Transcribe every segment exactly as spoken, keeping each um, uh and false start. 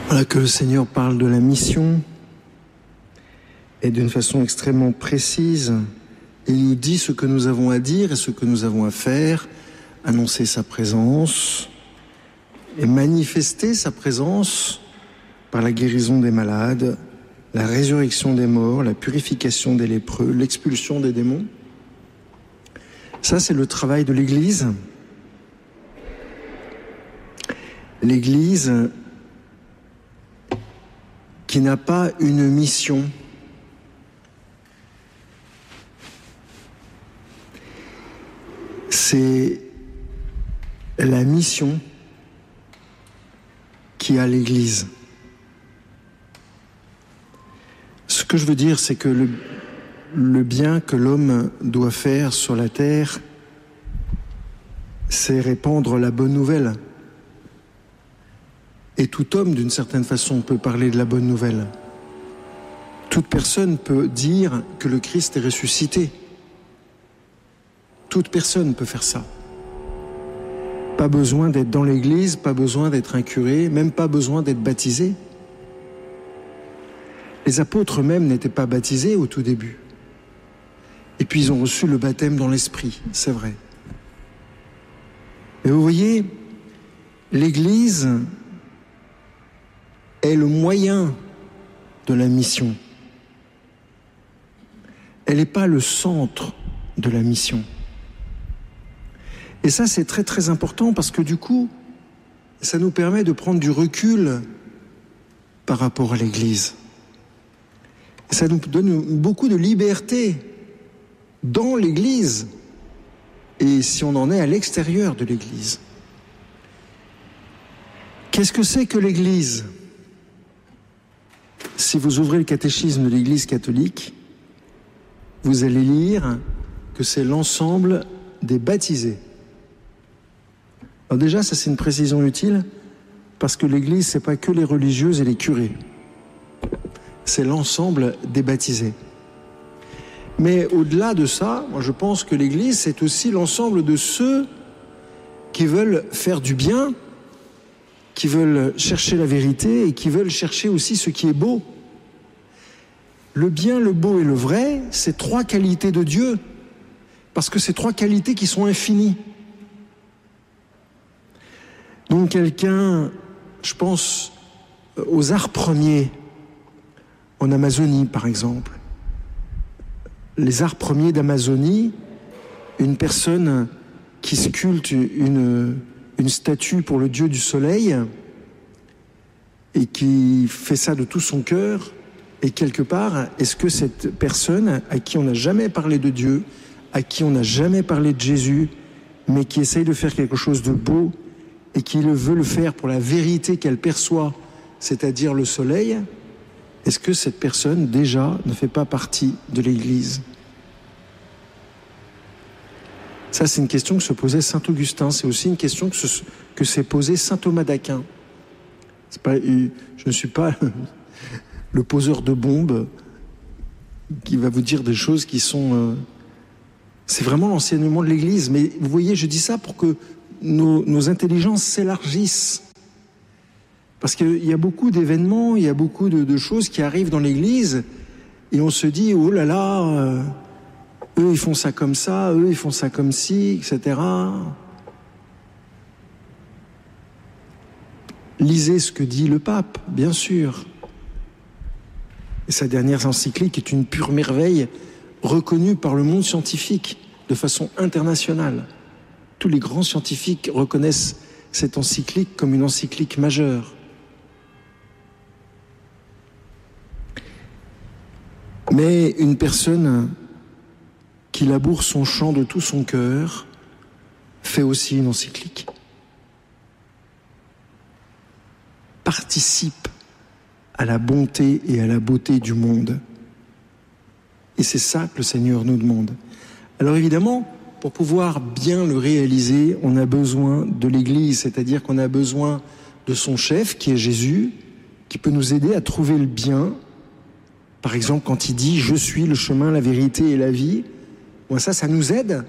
Voilà que le Seigneur parle de la mission et d'une façon extrêmement précise. Il nous dit ce que nous avons à dire et ce que nous avons à faire, annoncer sa présence et manifester sa présence par la guérison des malades, la résurrection des morts, la purification des lépreux, l'expulsion des démons. Ça, c'est le travail de l'Église. L'Église qui n'a pas une mission. C'est la mission qui a l'Église. Ce que je veux dire, c'est que le, le bien que l'homme doit faire sur la terre, c'est répandre la bonne nouvelle. Et tout homme, d'une certaine façon, peut parler de la bonne nouvelle. Toute personne peut dire que le Christ est ressuscité. Toute personne peut faire ça. Pas besoin d'être dans l'église, pas besoin d'être un curé, même pas besoin d'être baptisé. Les apôtres eux-mêmes n'étaient pas baptisés au tout début. Et puis ils ont reçu le baptême dans l'esprit, c'est vrai. Mais vous voyez, l'église est le moyen de la mission. Elle n'est pas le centre de la mission. Et ça, c'est très très important parce que du coup, ça nous permet de prendre du recul par rapport à l'Église. Et ça nous donne beaucoup de liberté dans l'Église et si on en est à l'extérieur de l'Église. Qu'est-ce que c'est que l'Église ? Si vous ouvrez le catéchisme de l'Église catholique, vous allez lire que c'est l'ensemble des baptisés. Alors déjà, ça c'est une précision utile, parce que l'Église, c'est pas que les religieuses et les curés. C'est l'ensemble des baptisés. Mais au-delà de ça, moi je pense que l'Église, c'est aussi l'ensemble de ceux qui veulent faire du bien, qui veulent chercher la vérité et qui veulent chercher aussi ce qui est beau. Le bien, le beau et le vrai, c'est trois qualités de Dieu, parce que c'est trois qualités qui sont infinies. Donc quelqu'un, je pense aux arts premiers, en Amazonie par exemple. Les arts premiers d'Amazonie, une personne qui sculpte une, une statue pour le dieu du soleil et qui fait ça de tout son cœur, et quelque part, est-ce que cette personne à qui on n'a jamais parlé de Dieu, à qui on n'a jamais parlé de Jésus, mais qui essaye de faire quelque chose de beau et qui veut le faire pour la vérité qu'elle perçoit, c'est-à-dire le soleil, est-ce que cette personne, déjà, ne fait pas partie de l'Église ? Ça, c'est une question que se posait saint Augustin. C'est aussi une question que, se, que s'est posée saint Thomas d'Aquin. C'est pas, je ne suis pas le poseur de bombes qui va vous dire des choses qui sont... Euh, c'est vraiment l'enseignement de l'Église. Mais vous voyez, je dis ça pour que nos, nos intelligences s'élargissent. Parce qu'il y a beaucoup d'événements, il y a beaucoup de, de choses qui arrivent dans l'Église et on se dit, oh là là, euh, eux ils font ça comme ça, eux ils font ça comme ci, et cetera. Lisez ce que dit le pape, bien sûr. Et sa dernière encyclique est une pure merveille, reconnue par le monde scientifique de façon internationale. Tous les grands scientifiques reconnaissent cette encyclique comme une encyclique majeure. Mais une personne qui laboure son champ de tout son cœur fait aussi une encyclique. Participe à la bonté et à la beauté du monde. Et c'est ça que le Seigneur nous demande. Alors évidemment, pour pouvoir bien le réaliser, on a besoin de l'Église, c'est-à-dire qu'on a besoin de son chef, qui est Jésus, qui peut nous aider à trouver le bien. Par exemple, quand il dit « Je suis le chemin, la vérité et la vie », bon, ça, ça nous aide.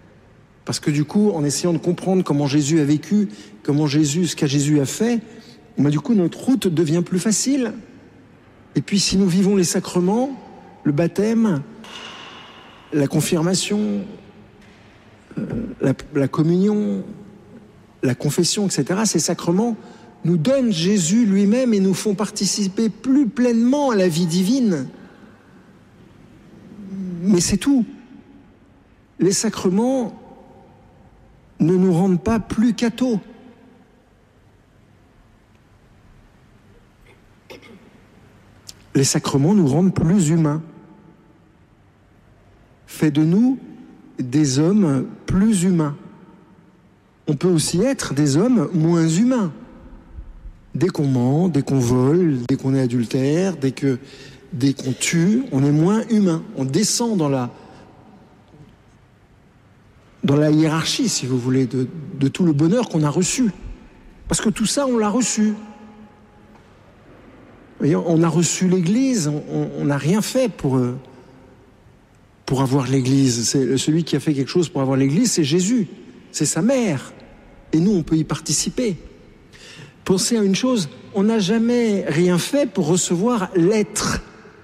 Parce que du coup, en essayant de comprendre comment Jésus a vécu, comment Jésus, ce que Jésus a fait, ben, du coup, notre route devient plus facile. Et puis, si nous vivons les sacrements, le baptême, la confirmation, euh, la, la communion, la confession, et cetera, ces sacrements nous donnent Jésus lui-même et nous font participer plus pleinement à la vie divine. Mais c'est tout. Les sacrements ne nous rendent pas plus cathos. Les sacrements nous rendent plus humains. Fait de nous des hommes plus humains. On peut aussi être des hommes moins humains. Dès qu'on ment, dès qu'on vole, dès qu'on est adultère, dès que, dès qu'on tue, on est moins humain. On descend dans la, dans la hiérarchie, si vous voulez, de, de tout le bonheur qu'on a reçu. Parce que tout ça, on l'a reçu. Vous voyez, on a reçu l'Église, on n'a rien fait pour, pour avoir l'Église. C'est, celui qui a fait quelque chose pour avoir l'Église, c'est Jésus, c'est sa mère. Et nous, on peut y participer. Pensez à une chose, on n'a jamais rien fait pour recevoir l'être.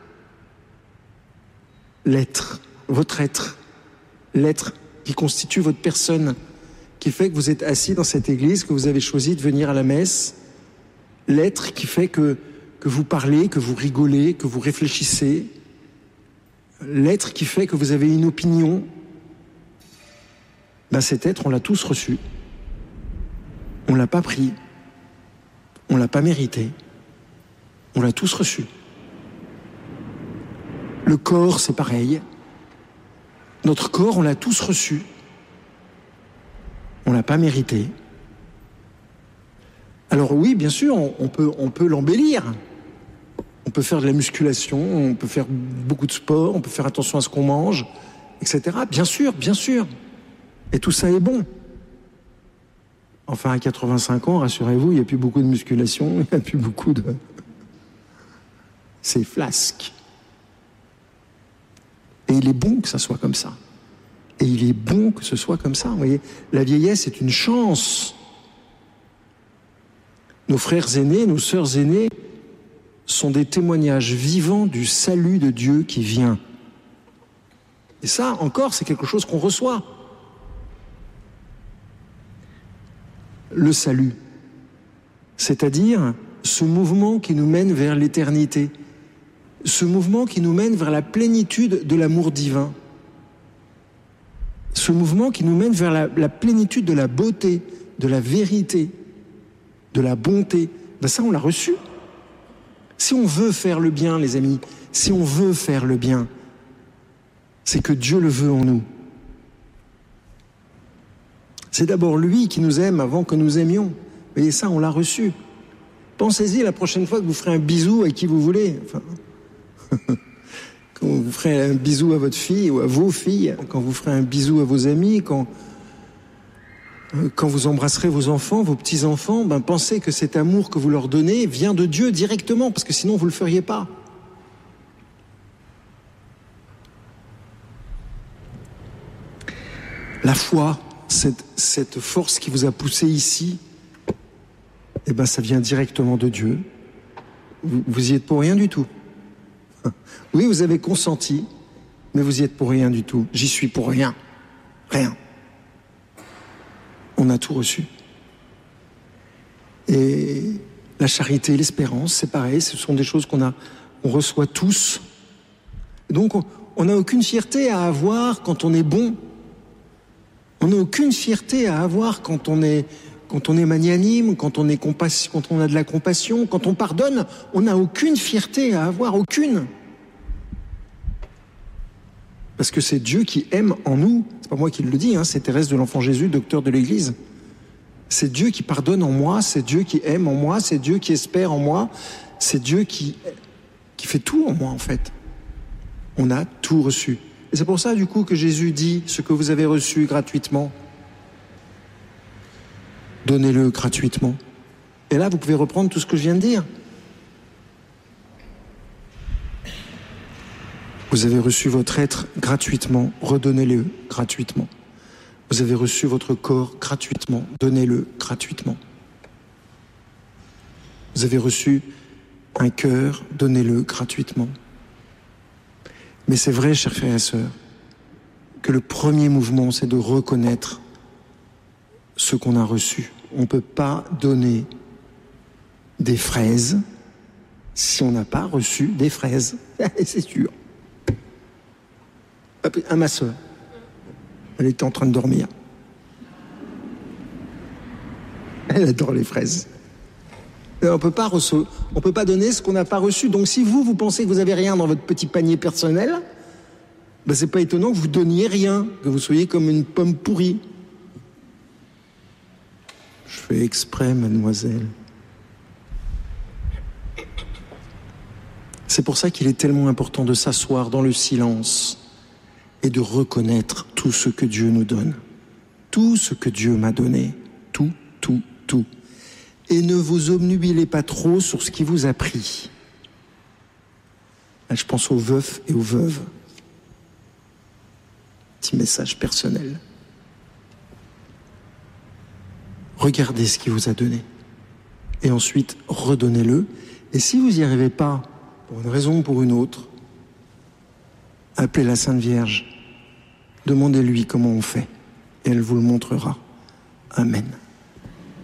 L'être, votre être, l'être qui constitue votre personne, qui fait que vous êtes assis dans cette église, que vous avez choisi de venir à la messe, l'être qui fait que, que vous parlez, que vous rigolez, que vous réfléchissez, l'être qui fait que vous avez une opinion, ben cet être, on l'a tous reçu. On ne l'a pas pris, on ne l'a pas mérité, on l'a tous reçu. Le corps, c'est pareil. Notre corps, on l'a tous reçu. On ne l'a pas mérité. Alors oui, bien sûr, on, on peut, on peut l'embellir. On peut faire de la musculation, on peut faire beaucoup de sport, on peut faire attention à ce qu'on mange, et cetera. Bien sûr, bien sûr. Et tout ça est bon. Enfin, à quatre-vingt-cinq ans, rassurez-vous, il n'y a plus beaucoup de musculation, il n'y a plus beaucoup de... C'est flasque. Et il est bon que ça soit comme ça. Et il est bon que ce soit comme ça. Vous voyez, la vieillesse est une chance. Nos frères aînés, nos sœurs aînées sont des témoignages vivants du salut de Dieu qui vient. Et ça, encore, c'est quelque chose qu'on reçoit. Le salut, c'est-à-dire ce mouvement qui nous mène vers l'éternité, ce mouvement qui nous mène vers la plénitude de l'amour divin, ce mouvement qui nous mène vers la, la plénitude de la beauté, de la vérité, de la bonté. Ben ça, on l'a reçu. Si on veut faire le bien, les amis, si on veut faire le bien, c'est que Dieu le veut en nous. C'est d'abord lui qui nous aime avant que nous aimions. Vous voyez, ça, on l'a reçu. Pensez-y la prochaine fois que vous ferez un bisou à qui vous voulez. Enfin, quand vous ferez un bisou à votre fille ou à vos filles, quand vous ferez un bisou à vos amis, quand, quand vous embrasserez vos enfants, vos petits-enfants, ben pensez que cet amour que vous leur donnez vient de Dieu directement, parce que sinon vous ne le feriez pas. La foi, cette, cette force qui vous a poussé ici, eh ben ça vient directement de Dieu. Vous, vous y êtes pour rien du tout. Oui, vous avez consenti, mais vous y êtes pour rien du tout. J'y suis pour rien. Rien. On a tout reçu. Et la charité, l'espérance, c'est pareil, ce sont des choses qu'on a, on reçoit tous. Donc, on n'a aucune fierté à avoir quand on est bon. On n'a aucune fierté à avoir quand on est, quand on est magnanime, quand on est compassion, quand on a de la compassion, quand on pardonne. On n'a aucune fierté à avoir, aucune. Parce que c'est Dieu qui aime en nous. C'est pas moi qui le dis, hein, c'est Thérèse de l'Enfant Jésus, docteur de l'Église. C'est Dieu qui pardonne en moi, c'est Dieu qui aime en moi, c'est Dieu qui espère en moi, c'est Dieu qui, qui fait tout en moi, en fait. On a tout reçu. Et c'est pour ça, du coup, que Jésus dit ce que vous avez reçu gratuitement. Donnez-le gratuitement. Et là, vous pouvez reprendre tout ce que je viens de dire. Vous avez reçu votre être gratuitement, redonnez-le gratuitement. Vous avez reçu votre corps gratuitement, donnez-le gratuitement. Vous avez reçu un cœur, donnez-le gratuitement. Mais c'est vrai, chers frères et sœurs, que le premier mouvement, c'est de reconnaître ce qu'on a reçu. On ne peut pas donner des fraises si on n'a pas reçu des fraises. C'est sûr. À ma sœur, elle était en train de dormir. Elle adore les fraises. On ne peut pas recevoir, on peut pas donner ce qu'on n'a pas reçu. Donc si vous, vous pensez que vous n'avez rien dans votre petit panier personnel, ben c'est pas étonnant que vous donniez rien, que vous soyez comme une pomme pourrie. Je fais exprès, mademoiselle. C'est pour ça qu'il est tellement important de s'asseoir dans le silence et de reconnaître tout ce que Dieu nous donne. Tout ce que Dieu m'a donné. Tout, tout, tout. Et ne vous obnubilez pas trop sur ce qui vous a pris. Là, je pense aux veufs et aux veuves. Petit message personnel. Regardez ce qu'il vous a donné. Et ensuite, redonnez-le. Et si vous n'y arrivez pas, pour une raison ou pour une autre, appelez la Sainte Vierge. Demandez-lui comment on fait. Et elle vous le montrera. Amen.